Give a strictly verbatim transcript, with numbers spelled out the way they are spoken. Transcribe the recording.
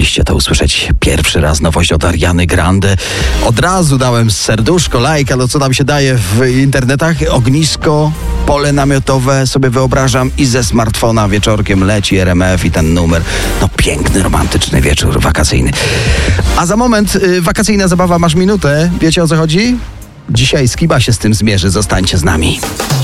mogliście to usłyszeć pierwszy raz, nowość od Ariany Grande. Od razu dałem serduszko, lajka, no co tam się daje w internetach. Ognisko, pole namiotowe sobie wyobrażam i ze smartfona wieczorkiem leci R M F i ten numer. No piękny, romantyczny wieczór wakacyjny. A za moment y, wakacyjna zabawa, masz minutę. Wiecie o co chodzi? Dzisiaj Skiba się z tym zmierzy, zostańcie z nami.